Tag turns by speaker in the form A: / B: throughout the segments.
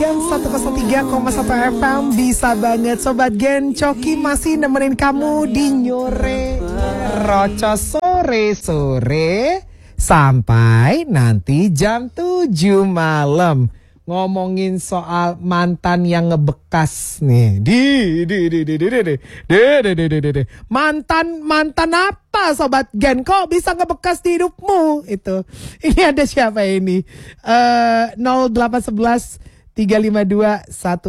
A: Gen 103,1 FM. Bisa banget Sobat Gen. Coki masih nemenin kamu di Nyore Roco sore-sore sampai nanti jam 7 malam. Ngomongin soal mantan yang ngebekas nih. Mantan apa Sobat Gen? Kok bisa ngebekas di hidupmu? Itu. Ini ada siapa ini? 0811 352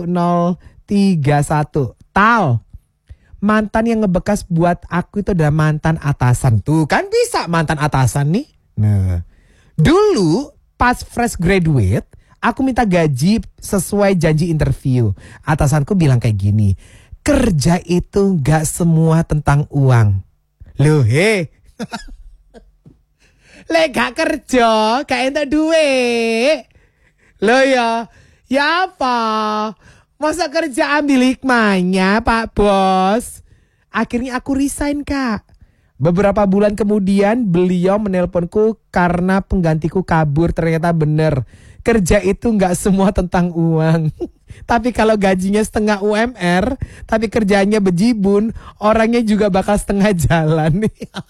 A: 1031. Tal. Mantan yang ngebekas buat aku itu adalah mantan atasan. Tuh kan bisa mantan atasan nih. Nah. Dulu pas fresh graduate, aku minta gaji sesuai janji interview. Atasanku bilang kayak gini, kerja itu gak semua tentang uang. Loh le gak kerja, gak entuk duit. Loh ya apa? Masa kerja ambil hikmahnya Pak Bos? Akhirnya aku resign Kak. Beberapa bulan kemudian beliau menelponku karena penggantiku kabur. Ternyata bener, kerja itu gak semua tentang uang. Tapi kalau gajinya setengah UMR, tapi kerjanya bejibun, orangnya juga bakal setengah jalan.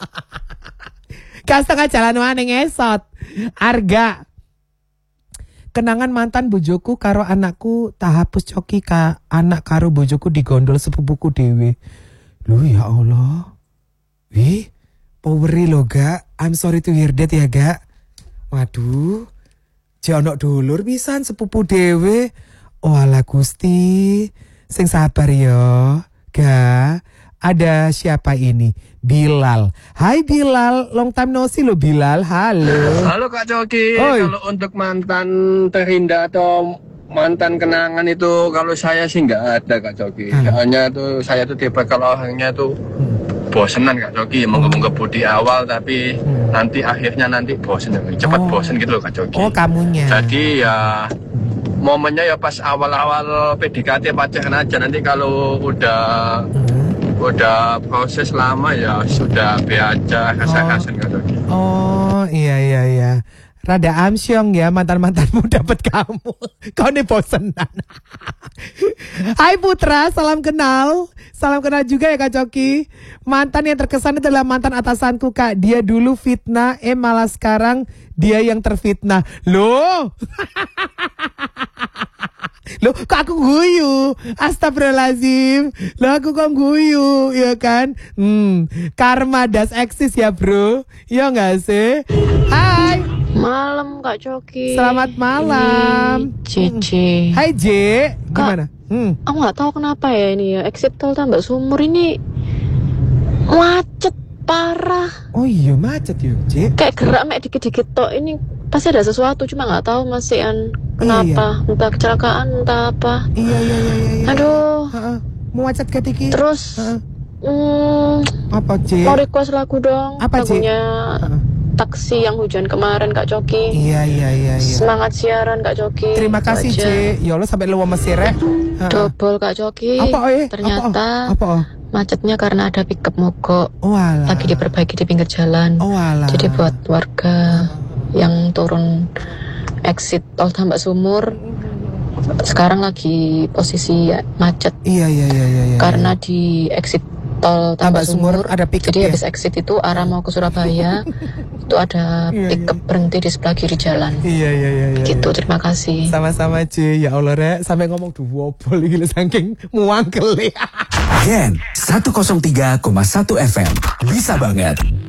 A: Gak setengah jalan mana ngesot. Arga. Kenangan mantan bojoku karo anakku tak hapus coki ka anak karo bojoku digondol sepupuku dewe. Lu ya Allah. Wih, poweri lo gak. I'm sorry to hear that ya gak. Waduh. Jonok dulur pisan sepupu dewe. Oh ala Gusti. Sing sabar yo. Gak. Ada siapa ini? Bilal. Hai Bilal, long time no see lo Bilal. Halo.
B: Halo Kak Coki.
A: Oi.
B: Kalau untuk mantan terindah atau mantan kenangan itu kalau saya sih nggak ada Kak Coki. Soalnya tuh saya tuh tipe kalau orangnya tuh bosenan Kak Coki. Menggebu-gebu di awal tapi nanti akhirnya bosen. Cepat bosen gitu loh Kak Coki.
A: Oh kamunya.
B: Jadi ya momennya ya pas awal-awal PDKT pacaran aja. Nanti kalau udah proses lama ya sudah be aja kasar-kasar Kak Coki.
A: Oh iya. Rada amsyong ya mantan-mantanmu dapat kamu. Kau nih bosenan. Hai Putra, salam kenal. Salam kenal juga ya Kak Coki. Mantan yang terkesan adalah mantan atasanku Kak. Dia dulu fitnah, malah sekarang dia yang terfitnah. Loh. Loh kok aku guyu? Astagfirullahaladzim. Loh aku kok guyu, ya kan? Karma does exist ya bro. Iya gak sih? Hai.
C: Malam Kak Coki.
A: Selamat malam.
C: Cici.
A: Hai J. Gimana?
C: Aku gak tahu kenapa ya ini ya. Exit tol Tambak Sumur ini macet parah.
A: Oh iya macet ya J.
C: Kayak gerak mek dikit-dikit tok ini pasti ada sesuatu, cuma nggak tahu masihan kenapa.
A: Iya.
C: Entah kecelakaan entah apa.
A: Iya.
C: Aduh.
A: Mau macet ketiki.
C: Terus
A: apa J?
C: mau request lagu dong.
A: Apa, J?
C: Lagunya Taksi yang hujan kemarin Kak Coki.
A: Iya.
C: Semangat siaran Kak Coki.
A: Terima kasih J. Ya Allah sampai lu mesir ya.
C: Double Kak Coki.
A: Apa
C: Ternyata
A: apa?
C: macetnya karena ada pickup mogok.
A: Oh alah.
C: Lagi diperbaiki di pinggir jalan.
A: Oh alah.
C: Jadi buat warga yang turun exit tol Tambak Sumur sekarang lagi posisi macet.
A: Iya.
C: Karena di exit tol Tambak Sumur
A: ada pickup.
C: jadi
A: ya?
C: habis exit itu arah mau ke Surabaya itu ada pickup berhenti di sebelah kiri jalan.
A: Iya.
C: Gitu, terima kasih.
A: Sama-sama J. Ya Allah Rek, sampai ngomong duwobol iki lho saking muangkel.
D: Gen 103,1 FM. Bisa banget.